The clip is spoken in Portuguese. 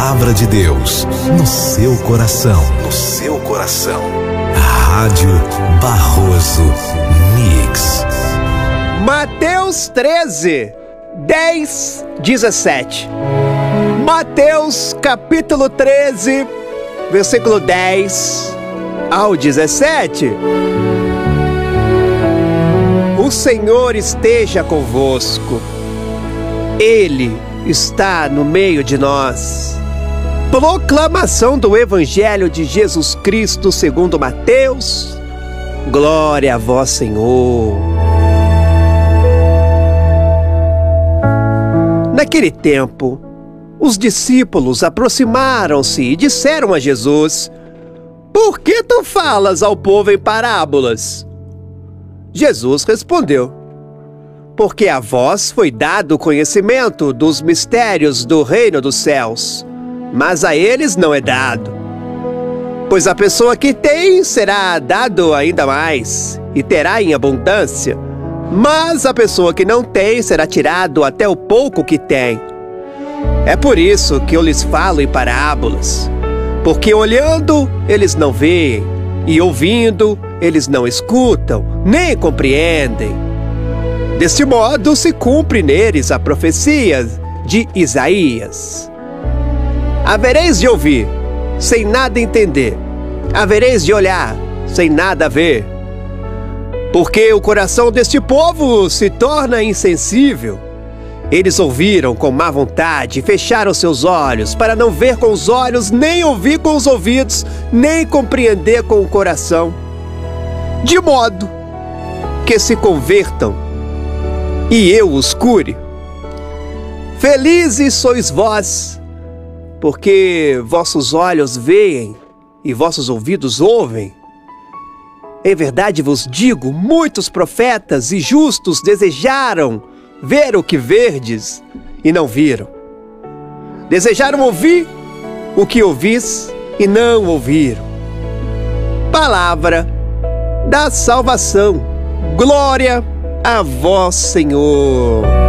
palavra de Deus no seu coração. No seu coração. Rádio Barroso Mix. Mateus 13, 10, 17. Mateus capítulo 13, versículo 10 ao 17. O Senhor esteja convosco. Ele está no meio de nós. Proclamação do Evangelho de Jesus Cristo segundo Mateus. Glória a vós, Senhor. Naquele tempo, os discípulos aproximaram-se e disseram a Jesus: Por que tu falas ao povo em parábolas? Jesus respondeu: Porque a vós foi dado o conhecimento dos mistérios do reino dos céus, mas a eles não é dado. Pois a pessoa que tem será dado ainda mais, e terá em abundância, mas a pessoa que não tem será tirado até o pouco que tem. É por isso que eu lhes falo em parábolas, porque olhando eles não veem, e ouvindo eles não escutam, nem compreendem. Deste modo se cumpre neles a profecia de Isaías. Havereis de ouvir, sem nada entender. Havereis de olhar, sem nada ver. Porque o coração deste povo se torna insensível. Eles ouviram com má vontade e fecharam seus olhos, para não ver com os olhos, nem ouvir com os ouvidos, nem compreender com o coração, de modo que se convertam e eu os cure. Felizes sois vós, porque vossos olhos veem e vossos ouvidos ouvem. Em verdade vos digo, muitos profetas e justos desejaram ver o que verdes e não viram. Desejaram ouvir o que ouvis e não ouviram. Palavra da salvação. Glória a vós, Senhor.